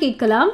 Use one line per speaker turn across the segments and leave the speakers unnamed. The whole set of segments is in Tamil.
கேட்கலாம்.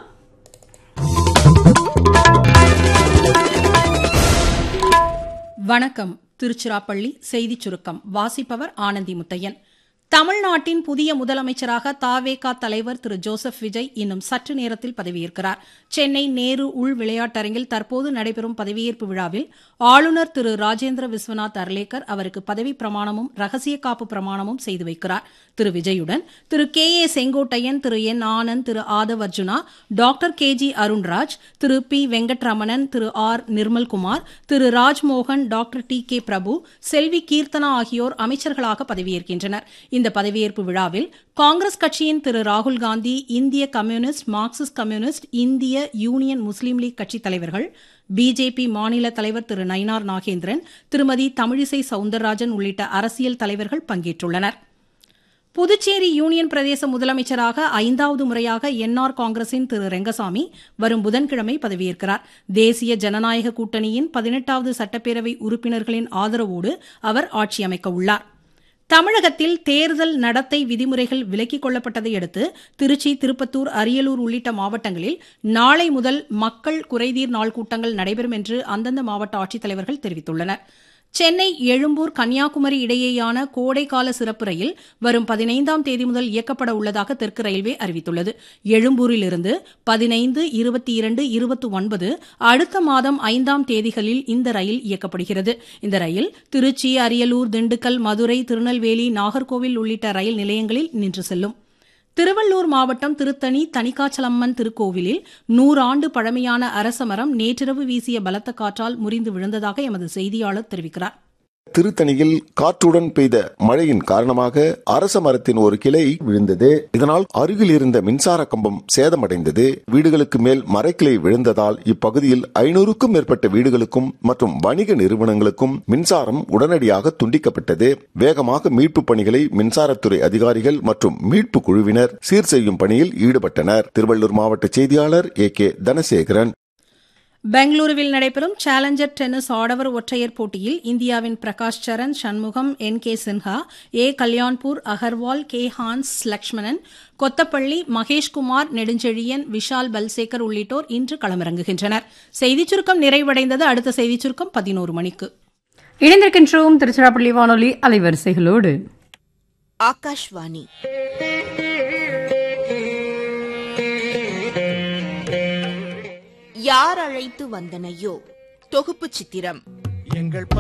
வணக்கம். திருச்சிராப்பள்ளி செய்திச் சுருக்கம் வாசிப்பவர் ஆனந்தி முத்தையன். தமிழ்நாட்டின் புதிய முதலமைச்சராக தவேகா தலைவர் திரு ஜோசப் விஜய் இன்னும் சற்று நேரத்தில் பதவியேற்கிறார். சென்னை நேரு உள் விளையாட்டரங்கில் தற்போது நடைபெறும் பதவியேற்பு விழாவில் ஆளுநர் திரு ராஜேந்திர விஸ்வநாத் அர்லேக்கர் அவருக்கு பதவி பிரமாணமும் ரகசிய காப்பு பிரமாணமும் செய்து வைக்கிறார். திரு விஜயுடன் திரு கே.ஏ. செங்கோட்டையன், திரு என். ஆனந்த், திரு ஆதவ் அர்ஜுனா, டாக்டர் கே.ஜி. அருண்ராஜ், திரு பி. வெங்கட்ரமணன், திரு ஆர். நிர்மல்குமார், திரு ராஜ்மோகன், டாக்டர் டி. கே. பிரபு, செல்வி கீர்த்தனா ஆகியோர் அமைச்சர்களாக பதவியேற்கின்றனர். இந்த பதவியேற்பு விழாவில் காங்கிரஸ் கட்சியின் திரு ராகுல்காந்தி, இந்திய கம்யூனிஸ்ட், மார்க்சிஸ்ட் கம்யூனிஸ்ட், இந்திய யூனியன் முஸ்லீம் லீக் கட்சித் தலைவர்கள், பிஜேபி மாநில தலைவர் திரு நயினார் நாகேந்திரன், திருமதி தமிழிசை சவுந்தரராஜன் உள்ளிட்ட அரசியல் தலைவர்கள் பங்கேற்றுள்ளனர். புதுச்சேரி யூனியன் பிரதேச முதலமைச்சராக 5வது முறையாக என்ஆர் காங்கிரசின் திரு ரெங்கசாமி வரும் புதன்கிழமை பதவியேற்கிறார். தேசிய ஜனநாயக கூட்டணியின் 18வது சட்டப்பேரவை உறுப்பினர்களின் ஆதரவோடு அவர் ஆட்சி அமைக்க உள்ளார். தமிழகத்தில் தேர்தல் நடத்தை விதிமுறைகள் விலக்கிக் கொள்ளப்பட்டதை அடுத்து திருச்சி, திருப்பத்தூர், அரியலூர் உள்ளிட்ட மாவட்டங்களில் நாளை முதல் மக்கள் குறைதீர் நாள் கூட்டங்கள் நடைபெறும் என்று அந்தந்த மாவட்ட ஆட்சித்தலைவர்கள் தெரிவித்துள்ளனர். சென்னை, எழும்பூர், கன்னியாகுமரி இடையேயான கோடைக்கால சிறப்பு ரயில் வரும் 15ஆம் தேதி முதல் இயக்கப்பட உள்ளதாக தெற்கு ரயில்வே அறிவித்துள்ளது. எழும்பூரிலிருந்து 15, 22, 29 அடுத்த மாதம் 5ஆம் தேதிகளில் இந்த ரயில் இயக்கப்படுகிறது. இந்த ரயில் திருச்சி, அரியலூர், திண்டுக்கல், மதுரை, திருநெல்வேலி, நாகர்கோவில் உள்ளிட்ட ரயில் நிலையங்களில் நின்று செல்லும். திருவள்ளூர் மாவட்டம் திருத்தணி தணிகாச்சலம்மன் திருக்கோவிலில் 100 ஆண்டு பழமையான அரசமரம் நேற்றிரவு வீசிய பலத்த காற்றால் முறிந்து விழுந்ததாக எமது செய்தியாளர் தெரிவிக்கிறார்.
திருத்தணியில் காற்றுடன் பெய்த மழையின் காரணமாக அரச மரத்தின் ஒரு கிளை விழுந்தது. இதனால் அருகில் இருந்த மின்சார கம்பம் சேதமடைந்தது. வீடுகளுக்கு மேல் மரக்கிளை விழுந்ததால் இப்பகுதியில் 500க்கும் மேற்பட்ட வீடுகளுக்கும் மற்றும் வணிக நிறுவனங்களுக்கும் மின்சாரம் உடனடியாக துண்டிக்கப்பட்டது. வேகமாக மீட்பு பணிகளை மின்சாரத்துறை அதிகாரிகள் மற்றும் மீட்பு குழுவினர் சீர் செய்யும் பணியில் ஈடுபட்டனர். திருவள்ளூர் மாவட்ட செய்தியாளர் ஏ.கே. தனசேகரன்.
பெங்களூருவில் நடைபெறும் சேலஞ்சர் டென்னிஸ் ஆடவர் ஒற்றையர் போட்டியில் இந்தியாவின் பிரகாஷ் சரண், சண்முகம், என்.கே. சின்ஹா, ஏ. கல்யாண்பூர், அகர்வால், கே. ஹான்ஸ் லட்சுமணன், கொத்தப்பள்ளி, மகேஷ்குமார், நெடுஞ்செழியன், விஷால் பல்சேகர் உள்ளிட்டோர் இன்று களமிறங்குகின்றனர். செய்திச் சுருக்கம் நிறைவடைந்தது. அடுத்த செய்திச் சுருக்கம் 11 மணிக்கு.
இணைந்திருக்கின்றோம் திருச்சிராப்பள்ளி வானொலி அலைவரிசைகளோடு.
ஆகாஷ்வாணி யார் அழைத்து வந்தனையோ தொகுப்பு சித்திரம்.